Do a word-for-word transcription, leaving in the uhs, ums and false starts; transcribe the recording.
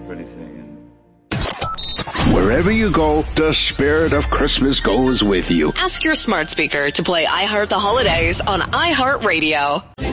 for anything. And wherever you go, the spirit of Christmas goes with you. Ask your smart speaker to play I Heart the Holidays on iHeartRadio.